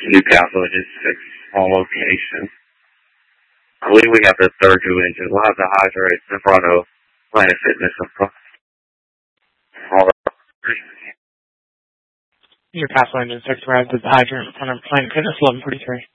Newcastle is 6 small location. I believe we have the third new engine. We'll have the Hydra in front of Planet Fitness in front. Newcastle engine 6 arrived at the Hydra in front of Planet Fitness 1143.